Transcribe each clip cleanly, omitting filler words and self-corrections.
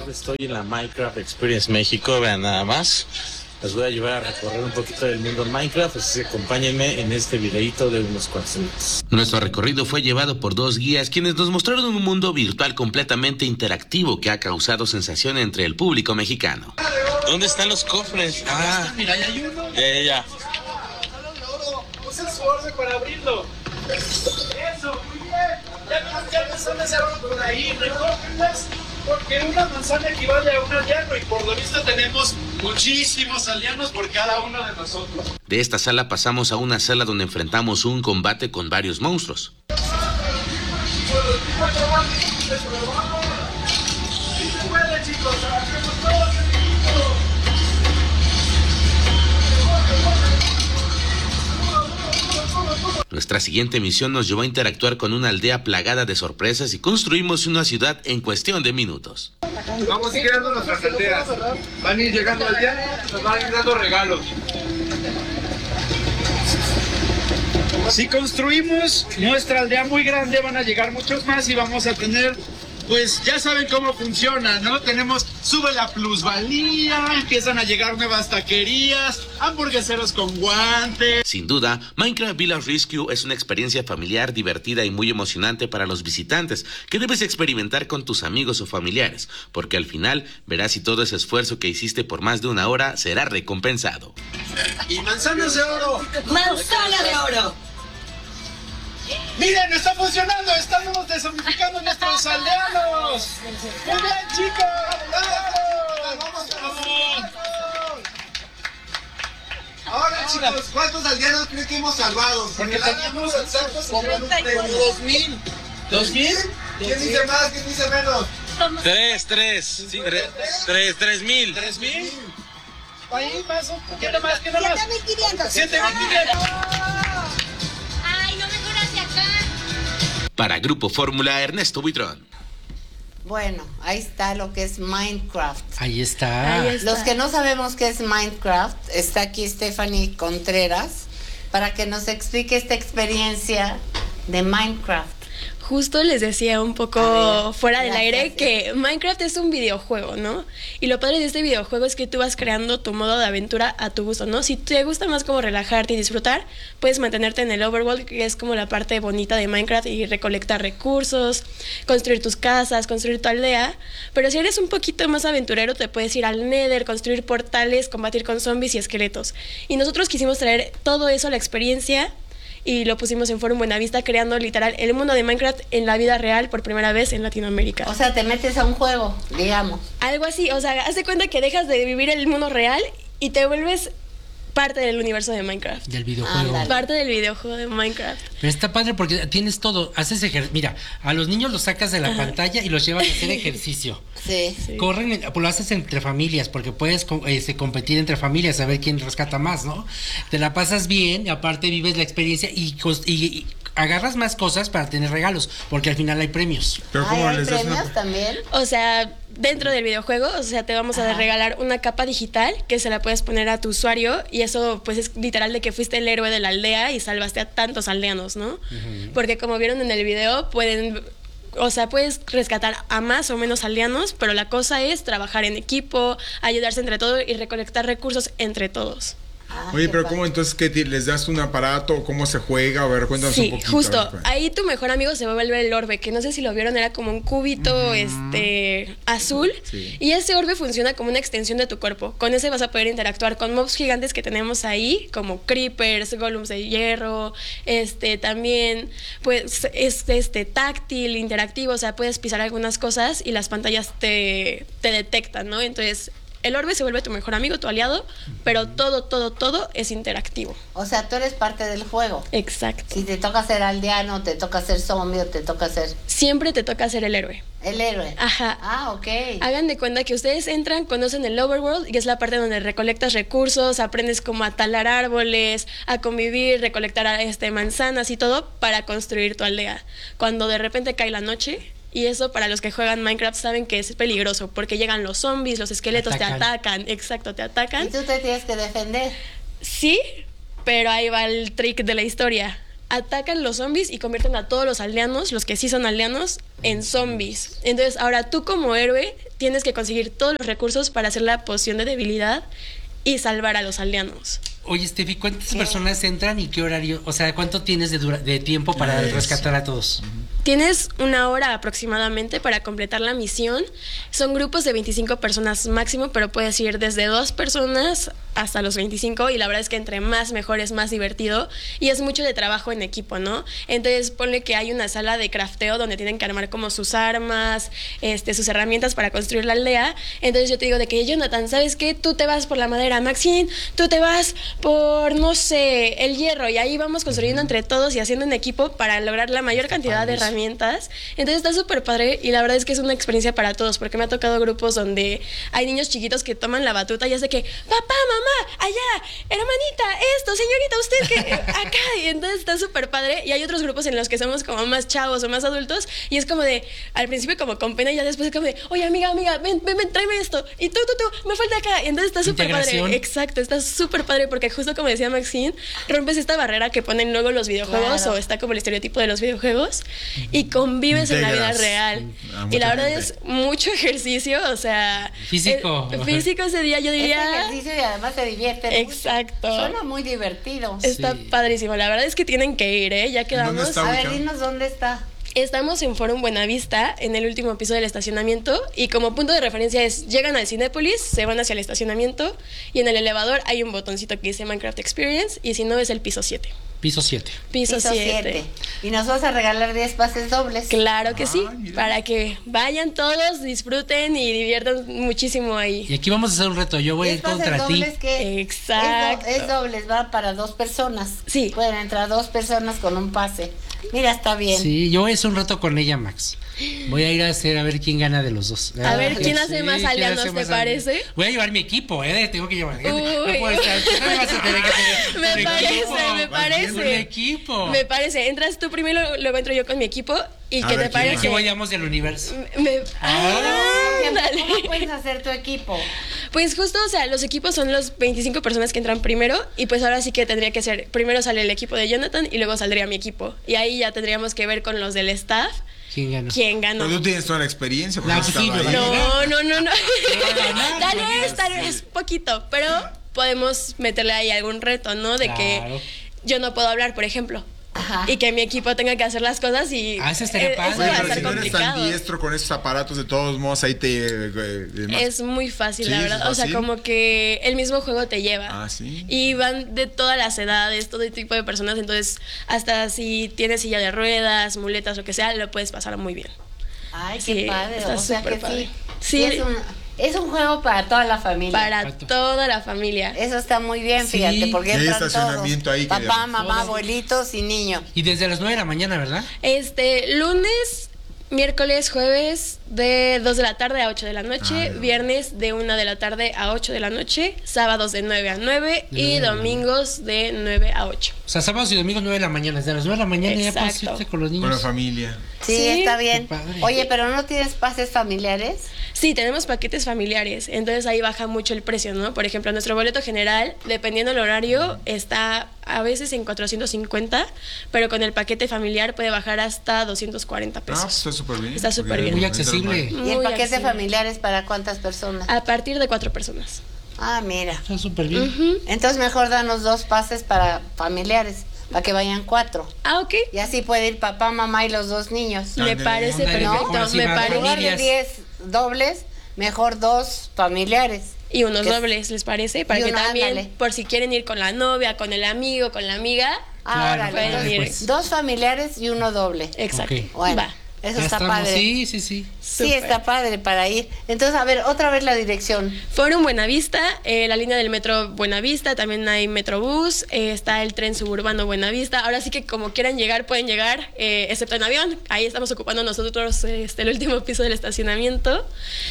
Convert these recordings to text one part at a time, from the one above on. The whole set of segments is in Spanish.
Estoy en la Minecraft Experience México, vean nada más. Les voy a llevar a recorrer un poquito del mundo Minecraft, así que acompáñenme en este videito de unos cuantos minutos. Nuestro recorrido fue llevado por dos guías quienes nos mostraron un mundo virtual completamente interactivo que ha causado sensación entre el público mexicano. ¿Dónde están los cofres? Ah, mira, ya hay uno. ya. Usa su orden para abrirlo. Eso, muy bien. Ya manzanas se abren por ahí, recógenlas, porque una manzana equivale a un aldeano y por lo visto tenemos muchísimos aldeanos por cada uno de nosotros. De esta sala pasamos a una sala donde enfrentamos un combate con varios monstruos. Nuestra siguiente misión nos llevó a interactuar con una aldea plagada de sorpresas y construimos una ciudad en cuestión de minutos. Vamos a ir creando nuestras aldeas. Van a ir llegando aldeanos y nos van a ir dando regalos. Si construimos nuestra aldea muy grande, van a llegar muchos más y vamos a tener, pues ya saben cómo funciona, ¿no? Sube la plusvalía, empiezan a llegar nuevas taquerías, hamburgueseros con guantes. Sin duda, Minecraft Village Rescue es una experiencia familiar, divertida y muy emocionante para los visitantes que debes experimentar con tus amigos o familiares, porque al final verás si todo ese esfuerzo que hiciste por más de una hora será recompensado. ¡Y manzanas de oro! ¡Manzana de oro! ¡Miren, está funcionando! ¡Estamos desomificando nuestros aldeanos! ¡Muy bien, chicos! ¡Vamos! Ahora, chicos, ¿cuántos aldeanos creen que hemos salvado? Porque teníamos como 2,000. ¿2,000? ¿Quién dice más? ¿Quién dice menos? 3,000. ¿3,000? Ahí más, un poquito más, ¿qué más? 7,500. 7,500. Ay, no mejor hacia acá. Para Grupo Fórmula, Ernesto Buitrón. Bueno, ahí está lo que es Minecraft. Ahí está. Los que no sabemos qué es Minecraft, está aquí Stephanie Contreras para que nos explique esta experiencia de Minecraft. Justo les decía un poco fuera del aire que Minecraft es un videojuego, ¿no? Y lo padre de este videojuego es que tú vas creando tu modo de aventura a tu gusto, ¿no? Si te gusta más como relajarte y disfrutar, puedes mantenerte en el overworld, que es como la parte bonita de Minecraft, y recolectar recursos, construir tus casas, construir tu aldea. Pero si eres un poquito más aventurero, te puedes ir al Nether, construir portales, combatir con zombies y esqueletos. Y nosotros quisimos traer todo eso a la experiencia y lo pusimos en Forum Buenavista, creando literal el mundo de Minecraft en la vida real por primera vez en Latinoamérica. O sea, te metes a un juego, digamos. Algo así, o sea, haz de cuenta que dejas de vivir el mundo real y te vuelves parte del universo de Minecraft. Del videojuego. Ándale. Parte del videojuego de Minecraft. Pero está padre porque tienes todo, haces ejercicio. Mira, a los niños los sacas de la pantalla y los llevas a hacer ejercicio. Sí. Corren, pues lo haces entre familias, porque puedes competir entre familias, a ver quién rescata más, ¿no? Te la pasas bien, y aparte vives la experiencia y agarras más cosas para tener regalos, porque al final hay premios. Pero Ay, ¿cómo ¿hay les das premios una... también? O sea, dentro del videojuego, o sea, te vamos a regalar una capa digital que se la puedes poner a tu usuario, y eso pues es literal de que fuiste el héroe de la aldea y salvaste a tantos aldeanos, ¿no? Porque como vieron en el video, puedes rescatar a más o menos aldeanos, pero la cosa es trabajar en equipo, ayudarse entre todos y recolectar recursos entre todos. Oye, pero ¿cómo entonces que les das un aparato? ¿Cómo se juega? A ver, cuéntanos un poquito. Justo, ahí tu mejor amigo se vuelve el orbe, que no sé si lo vieron, era como un cubito azul, y ese orbe funciona como una extensión de tu cuerpo. Con ese vas a poder interactuar con mobs gigantes que tenemos ahí, como creepers, golems de hierro, también pues táctil, interactivo, o sea, puedes pisar algunas cosas y las pantallas te detectan, ¿no? Entonces el orbe se vuelve tu mejor amigo, tu aliado, pero todo es interactivo. O sea, tú eres parte del juego. Exacto. Si te toca ser aldeano, te toca ser zombie o te toca ser... Siempre te toca ser el héroe. El héroe. Ajá. Ah, ok. Hagan de cuenta que ustedes entran, conocen el overworld, y es la parte donde recolectas recursos, aprendes como a talar árboles, a convivir, recolectar manzanas y todo para construir tu aldea. Cuando de repente cae la noche... Y eso, para los que juegan Minecraft, saben que es peligroso, porque llegan los zombies, los esqueletos, te atacan. Exacto, te atacan. Y tú te tienes que defender. Sí, pero ahí va el trick de la historia. Atacan los zombies y convierten a todos los aldeanos, los que sí son aldeanos, en zombies. Entonces, ahora tú como héroe tienes que conseguir todos los recursos para hacer la poción de debilidad y salvar a los aldeanos. Oye, Steffi, ¿cuántas personas entran y qué horario? O sea, ¿cuánto tienes de tiempo para rescatar a todos? Tienes 1 hora aproximadamente para completar la misión. Son grupos de 25 personas máximo, pero puedes ir desde 2 personas hasta los 25 y la verdad es que entre más mejor es más divertido y es mucho de trabajo en equipo, ¿no? Entonces ponle que hay una sala de crafteo donde tienen que armar como sus armas, sus herramientas para construir la aldea. Entonces yo te digo de que Jonathan, ¿sabes qué? Tú te vas por la madera, Maxine, tú te vas por, no sé, el hierro y ahí vamos construyendo entre todos y haciendo un equipo para lograr la mayor cantidad de herramientas. Entonces está súper padre y la verdad es que es una experiencia para todos porque me ha tocado grupos donde hay niños chiquitos que toman la batuta y es de que, papá, mamá, allá, hermanita, esto, señorita, usted que acá, y entonces está súper padre y hay otros grupos en los que somos como más chavos o más adultos y es como de, al principio como con pena y ya después es como de, oye amiga, ven, tráeme esto y tú, me falta acá y entonces está súper padre, exacto, está súper padre porque justo como decía Maxine, rompes esta barrera que ponen luego los videojuegos o está como el estereotipo de los videojuegos y convives en la vida real y la verdad es mucho ejercicio, o sea, físico ese día yo diría es ejercicio y además se divierte. Exacto. Suena muy divertido. Está padrísimo. La verdad es que tienen que ir, ¿eh? Ya quedamos. A ver, dinos dónde está. Estamos en Forum Buenavista, en el último piso del estacionamiento, y como punto de referencia es, llegan al Cinépolis, se van hacia el estacionamiento, y en el elevador hay un botoncito que dice Minecraft Experience, y si no es el piso 7. Piso 7. Piso 7. Y nos vas a regalar 10 pases dobles. Claro que sí, para que vayan todos, disfruten y diviertan muchísimo ahí. Y aquí vamos a hacer un reto, yo voy a ir contra ti. Exacto. Es dobles, va para 2 personas. Sí. Pueden entrar 2 personas con un pase. Mira, está bien. Sí, yo voy a hacer un reto con ella, Max. Voy a ir a hacer a ver quién gana de los dos. A ver quién hace más aldeanos, ¿te parece? Voy a llevar mi equipo, tengo que llevar. Uy. No puedo estar, no me vas a tener que tener me parece. Un equipo. Me parece. Entras tú primero, luego entro yo con mi equipo. ¿Y qué te parece? Aquí vayamos del universo. ¿Cómo puedes hacer tu equipo? Pues justo, o sea, los equipos son los 25 personas que entran primero y pues ahora sí que tendría que ser, primero sale el equipo de Jonathan y luego saldría mi equipo. Y ahí ya tendríamos que ver con los del staff. ¿Quién ganó? Pero tú tienes toda la experiencia. No. Tal vez poquito, pero podemos meterle ahí algún reto, ¿no? De que yo no puedo hablar, por ejemplo. Ajá. Y que mi equipo tenga que hacer las cosas y eso estaría padre. Eso va a ser si no eres tan diestro con esos aparatos, de todos modos ahí es muy fácil, la verdad. O sea, como que el mismo juego te lleva. ¿Sí? Y van de todas las edades, todo tipo de personas. Entonces, hasta si tienes silla de ruedas, muletas, lo que sea, lo puedes pasar muy bien. Ay, qué padre. O sea que padre. Sí. Es un juego para toda la familia. Para toda la familia. Eso está muy bien, fíjate, porque entran estacionamiento todos. ahí. Papá, mamá, abuelitos y niños. Y desde las 9 de la mañana, ¿verdad? Lunes, miércoles, jueves de 2 de la tarde a 8 de la noche, viernes de 1 de la tarde a 8 de la noche, sábados de 9 a 9 y domingos de 9 a 8. O sea, sábados y domingos 9 de la mañana, desde las 9 de la mañana ya puedes irte con los niños. Con la familia. Sí, está bien. Oye, pero ¿no tienes pases familiares? Sí, tenemos paquetes familiares, entonces ahí baja mucho el precio, ¿no? Por ejemplo, nuestro boleto general, dependiendo del horario, está a veces en 450, pero con el paquete familiar puede bajar hasta 240 pesos. Está súper bien. Está súper bien. Muy accesible. ¿Y el paquete familiar es para cuántas personas? A partir de 4 personas. Ah, mira. Está súper bien. Entonces mejor danos 2 pases para familiares, para que vayan 4. Ah, ok. Y así puede ir papá, mamá y los 2 niños. Me parece perfecto. Me parece. En lugar de 10 dobles, mejor 2 familiares. Y unos dobles, ¿les parece? Para que también, por si quieren ir con la novia, con el amigo, con la amiga, pueden ir. 2 familiares y 1 doble. Exacto. Okay. Bueno. Va. Eso está padre. Sí. Sí, está padre para ir. Entonces, a ver, otra vez la dirección. Forum Buenavista, la línea del metro Buenavista, también hay Metrobús, está el tren suburbano Buenavista. Ahora sí que como quieran llegar, pueden llegar, excepto en avión. Ahí estamos ocupando nosotros el último piso del estacionamiento.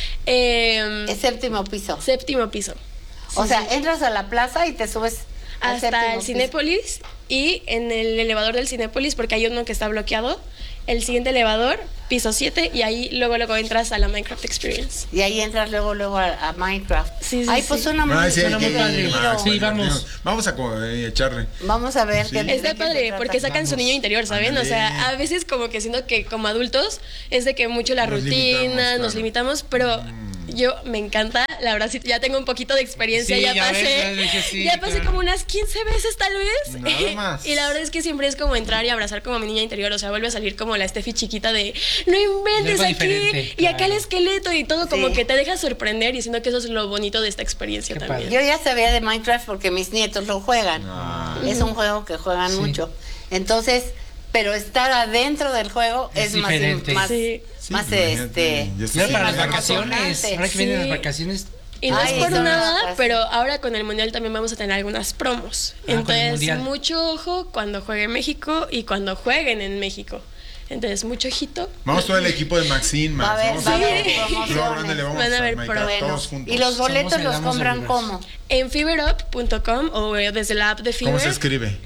El séptimo piso. Séptimo piso. O sea, entras a la plaza y te subes hasta el Cinépolis y en el elevador del Cinépolis, porque hay uno que está bloqueado. El siguiente elevador, piso 7, y ahí luego entras a la Minecraft Experience. Y ahí entras luego a Minecraft. Sí. Ay, pues suena muy padre. Sí, vamos. Vamos a echarle. Vamos a ver. Está padre, porque sacan su niño interior, ¿saben? O sea, a veces como que siento que como adultos es de que mucho la rutina, nos limitamos, pero Yo me encanta, la verdad sí, ya tengo un poquito de experiencia, Sí, ya ya pasé, ves, dije, sí, ya pasé claro. como unas 15 veces tal vez. Nada más. Y la verdad es que siempre es como entrar y abrazar como a mi niña interior, o sea, vuelve a salir como la Steffi chiquita de no inventes Algo aquí diferente, y acá el claro. esqueleto y todo como Sí. que te deja sorprender y siento que eso es lo bonito de esta experiencia Qué también. Yo ya sabía de Minecraft porque mis nietos lo juegan. Es un juego que juegan Sí. mucho. Entonces, pero estar adentro del juego Es es más, diferente. más, Sí. Sí, más imagínate, ya Mira, sí, para más las vacaciones, emocionante. ahora que vienen Sí. las vacaciones, Y no Ay, es por son nada, las- pero ahora con el Mundial también vamos a tener algunas promos. Con el Entonces, Mundial. mucho ojo cuando juegue México y cuando jueguen en México. Entonces, mucho ojito. Vamos todo el equipo de Maxine, Va a Max. haber- Vamos va a a haber ver. promociones. Flor, ándale, vamos Van a a haber Minecraft pro- todos juntos. Y los boletos Somos el los Amos compran Universo. ¿cómo? En fiberup.com o desde la app de Fiber. ¿Cómo se escribe?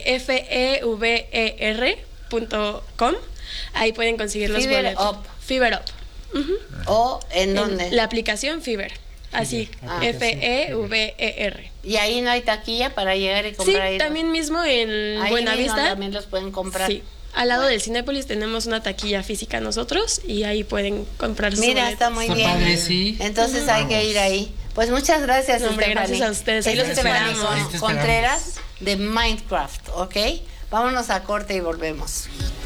fever.com. Ahí pueden conseguir los Fiber boletos. Up. Fiber Up. ¿O en dónde? La aplicación Fiber. Así, Ah. Fever. Y ahí no hay taquilla para llegar y Sí, comprar ahí. también mismo en Ahí mismo Buenavista. también los pueden comprar. Sí. Al lado del Cinépolis tenemos una taquilla física nosotros y ahí pueden comprar sus Mira, boletos. está muy está bien. padre, sí. Entonces hay que ir ahí. Pues muchas gracias, No, hombre, Stephanie. gracias a ustedes. Ahí Es los Stephanie esperamos. Ahí te Contreras de Minecraft, ¿ok? Vámonos a corte y volvemos.